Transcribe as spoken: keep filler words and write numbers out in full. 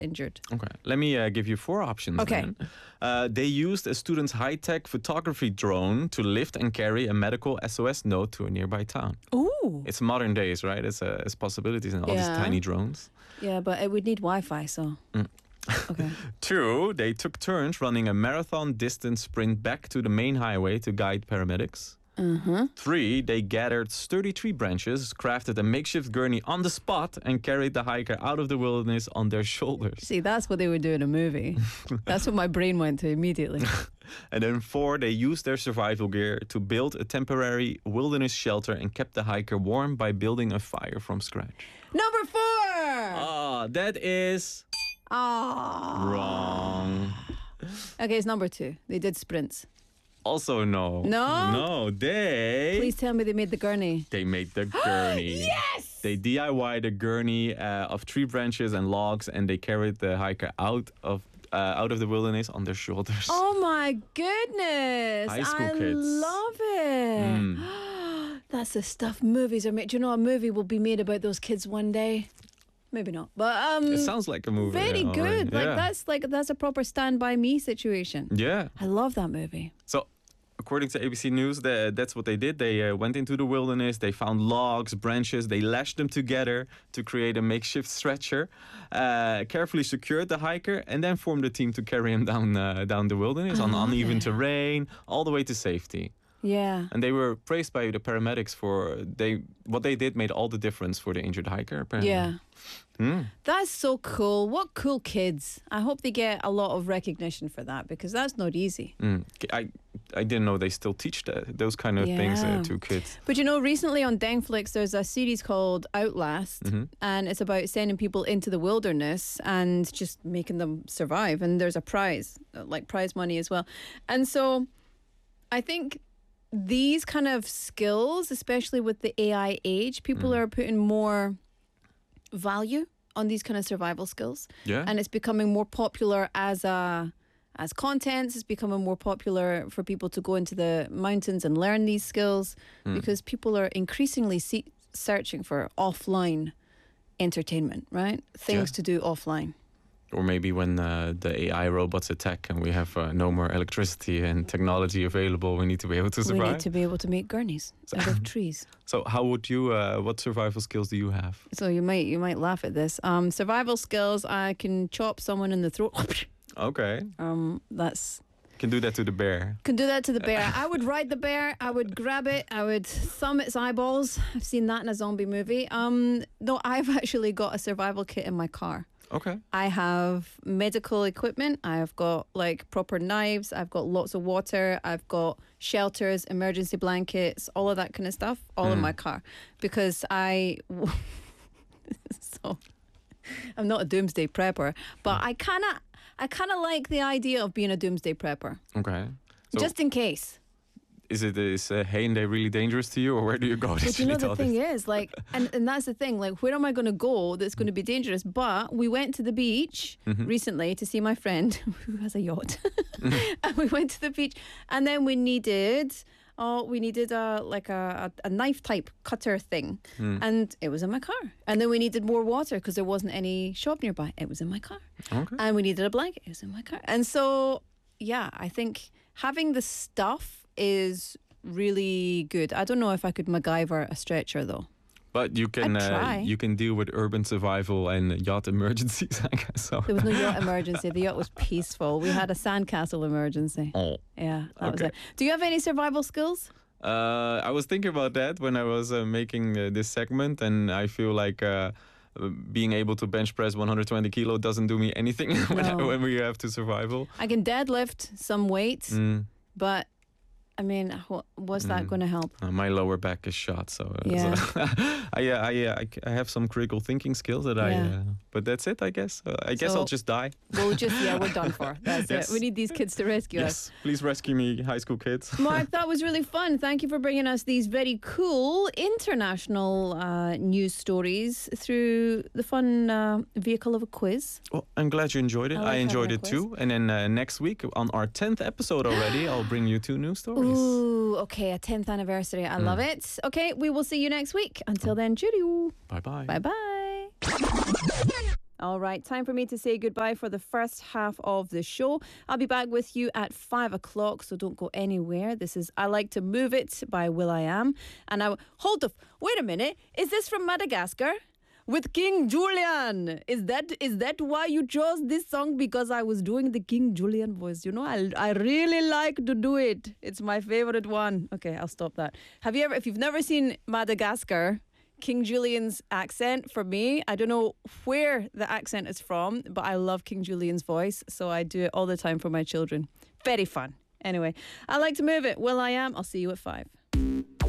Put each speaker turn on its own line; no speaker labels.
injured.
Okay, let me uh, give you four options.
Okay.
Then. Uh, they used a student's high-tech photography drone to lift and carry a medical S O S note to a nearby town.
Ooh.
It's modern days, right? It's, uh, it's possibilities and all
Yeah.
these tiny drones.
Yeah, but it would need Wi-Fi, so...
Mm.
Okay.
Two, they took turns running a marathon distance sprint back to the main highway to guide paramedics.
Uh-huh.
Three, they gathered sturdy tree branches, crafted a makeshift gurney on the spot, and carried the hiker out of the wilderness on their shoulders.
See, that's what they would do in a movie. That's what my brain went to immediately.
And then four, they used their survival gear to build a temporary wilderness shelter and kept the hiker warm by building a fire from scratch.
Number four!
Ah, that is
Ah.
wrong.
Okay, it's number two. They did sprints.
Also no.
No?
No, they...
Please tell me they made the gurney.
They made the gurney.
Yes!
They D I Y'd a gurney uh, of tree branches and logs, and they carried the hiker out of uh, out of the wilderness on their shoulders.
Oh my goodness!
High school
I
kids.
love it.
Mm.
That's the stuff movies are made. Do you know a movie will be made about those kids one day? Maybe not, but um,
It sounds like a movie.
very
yeah,
good.
already.
Like
yeah.
that's like that's a proper Stand By Me situation.
Yeah.
I love that movie.
So, according to A B C News, the, that's what they did. They uh, went into the wilderness. They found logs, branches. They lashed them together to create a makeshift stretcher. Uh, carefully secured the hiker, and then formed a team to carry him down uh, down the wilderness
I
on
love
uneven
it.
terrain, all the way to safety.
Yeah.
And they were praised by the paramedics for they what they did made all the difference for the injured hiker. Apparently.
Yeah.
Hmm.
That's so cool. What cool kids. I hope they get a lot of recognition for that because that's not easy.
Mm. I I didn't know they still teach that, those kind of things uh,
Yeah.
to kids.
But you know, recently on Dengflix, there's a series called Outlast,
Mhm.
and it's about sending people into the wilderness and just making them survive. And there's a prize, uh, like prize money as well. And so I think these kind of skills, especially with the A I age, people
Mm.
are putting more value on these kind of survival skills.
Yeah.
And it's becoming more popular as a as contents. It's becoming more popular for people to go into the mountains and learn these skills
Mm.
because people are increasingly see- searching for offline entertainment, right? Things
Yeah.
to do offline.
Or maybe when uh, the A I robots attack and we have uh, no more electricity and technology available, we need to be able to survive.
We need to be able to make gurneys out of trees.
So how would you, uh, what survival skills do you have?
So you might you might laugh at this. Um, survival skills. I can chop someone in the throat.
Okay.
um, that's
Can do that to the bear.
Can do that to the bear. I would ride the bear. I would grab it. I would thumb its eyeballs. I've seen that in a zombie movie. Um, no, I've actually got a survival kit in my car.
Okay.
I have medical equipment. I've got like proper knives. I've got lots of water. I've got shelters, emergency blankets, all of that kind of stuff, all in
Mm.
my car. Because I, so I'm not a doomsday prepper, but I kind of, I kind of like the idea of being a doomsday prepper,
Okay. So
just in case.
is it is uh, Heinde really dangerous to you, or where do you go?
But you know the thing is, like, and, and that's the thing, like, where am I going to go that's going to be dangerous? But we went to the beach
Mhm.
recently to see my friend who has a yacht. And we went to the beach, and then we needed, oh, we needed a, like a, a, a knife type cutter thing.
Mm.
And it was in my car. And then we needed more water because there wasn't any shop nearby. It was in my car.
Okay.
And we needed a blanket. It was in my car. And so, yeah, I think having the stuff is really good. I don't know if I could MacGyver a stretcher though.
But you can
I'd
uh,
try.
you can deal with urban survival and yacht emergencies, I guess. So.
There was no yacht emergency. The yacht was peaceful. We had a sandcastle emergency.
Oh.
Yeah, that was
Okay.
it. Do you have any survival skills?
Uh, I was thinking about that when I was uh, making uh, this segment, and I feel like uh, uh, being able to bench press one hundred twenty kilo doesn't do me anything when, I,
No.
when we have to survival.
I can deadlift some weights,
Mm.
but I mean, wh- what's that
Mm.
going to help?
Uh, my lower back is shot, so, uh,
Yeah.
so I, uh, I, uh, I, c- I have some critical thinking skills that I.
Yeah.
Uh, but that's it, I guess. Uh, I guess
So-
I'll just die.
We'll just, yeah, we're done for. That's
Yes.
it. We need these kids to rescue us.
Yes, please rescue me, high school kids.
Mark, that was really fun. Thank you for bringing us these very cool international uh, news stories through the fun uh, vehicle of a quiz.
Well, I'm glad you enjoyed it.
I
I,
like
enjoyed
having
it
a
too. And then uh, next week, on our tenth episode already, I'll bring you two news stories.
Ooh, okay, a tenth anniversary. I love it. Okay, we will see you next week. Until then, cheerio.
Bye bye.
Bye bye. All right, time for me to say goodbye for the first half of the show. I'll be back with you at five o'clock, so don't go anywhere. This is I Like to Move It by will.i.am. And I hold up, wait a minute, is this from Madagascar? With King Julian. Is that is that why you chose this song? Because I was doing the King Julian voice. You know, I I really like to do it. It's my favorite one. Okay, I'll stop that. Have you ever, if you've never seen Madagascar, King Julian's accent, for me, I don't know where the accent is from, but I love King Julian's voice, so I do it all the time for my children. Very fun. Anyway, I Like to Move It. will.i.am. I'll see you at five.